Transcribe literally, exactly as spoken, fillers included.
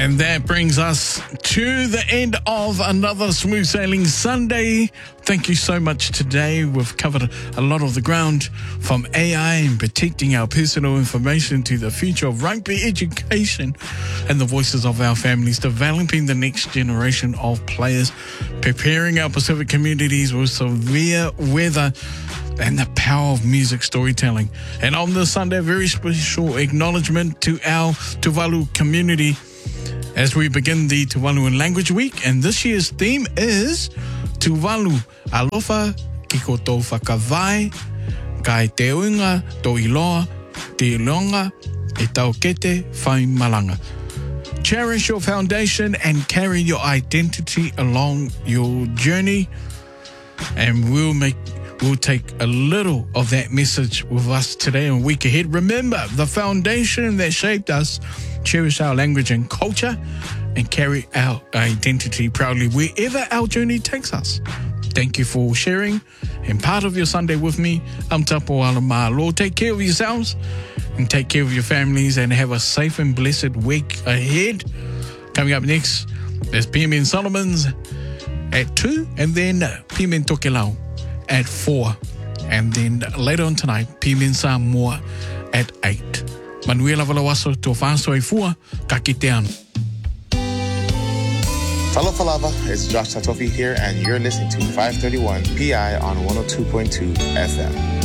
And that brings us to the end of another Smooth Sailing Sunday. Thank you so much today. We've covered a lot of the ground, from A I and protecting our personal information to the future of rugby education and the voices of our families, developing the next generation of players, preparing our Pacific communities with severe weather, and the power of music storytelling. And on this Sunday, a very special acknowledgement to our Tuvalu community as we begin the Tuvaluan Language Week. And this year's theme is Tuvalu, alofa ki ko tō whakawai, kai te unga tō iloa, te ilonga e tau kete whai malanga. Cherish your foundation and carry your identity along your journey, and we'll make We'll take a little of that message with us today and week ahead. Remember, the foundation that shaped us, cherish our language and culture, and carry our identity proudly wherever our journey takes us. Thank you for sharing and part of your Sunday with me. I'm Tapo Alamalo. Take care of yourselves and take care of your families, and have a safe and blessed week ahead. Coming up next is P M N Solomon's at two, and then P M N Tokelau at four, and then later on tonight, P M N Samoa at eight. Manuela Valawaso to Fanso Efua, ka kite anu. Talo Falava, it's Josh Tatofi here, and you're listening to five thirty-one P I on one oh two point two F M.